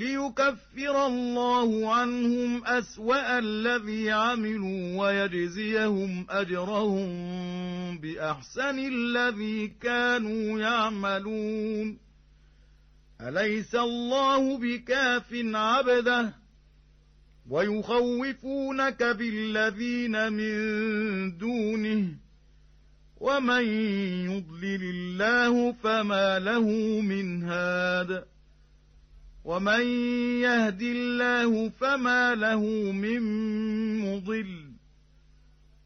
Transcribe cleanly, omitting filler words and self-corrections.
ليكفر الله عنهم أسوأ الذي عملوا ويجزيهم أجرهم بأحسن الذي كانوا يعملون. أليس الله بكاف عبده ويخوفونك بالذين من دونه ومن يضلل الله فما له من هاد ومن يهد الله فما له من مضل